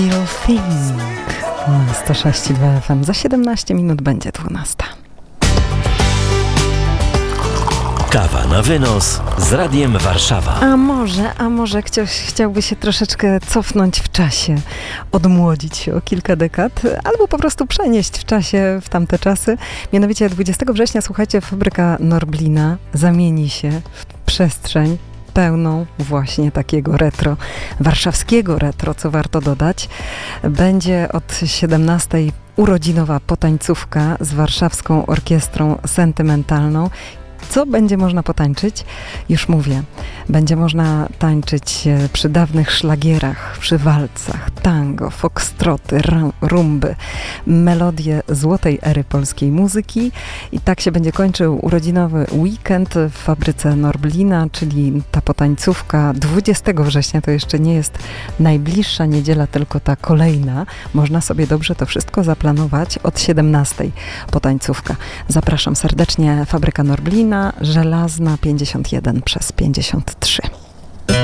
You'll think. 106,2 FM. Za 17 minut będzie 12. Kawa na wynos z Radiem Warszawa. A może ktoś chciałby się troszeczkę cofnąć w czasie, odmłodzić się o kilka dekad, albo po prostu przenieść w czasie w tamte czasy. Mianowicie 20 września, słuchajcie, fabryka Norblina zamieni się w przestrzeń pełną właśnie takiego retro, warszawskiego retro, co warto dodać. Będzie od 17 urodzinowa potańcówka z warszawską orkiestrą sentymentalną. Co będzie można potańczyć? Już mówię. Będzie można tańczyć przy dawnych szlagierach, przy walcach, tango, foxtroty, rumby, melodie złotej ery polskiej muzyki. I tak się będzie kończył urodzinowy weekend w fabryce Norblina, czyli ta potańcówka 20 września. To jeszcze nie jest najbliższa niedziela, tylko ta kolejna. Można sobie dobrze to wszystko zaplanować. Od 17 potańcówka. Zapraszam serdecznie. Fabryka Norblina, Żelazna 51/53.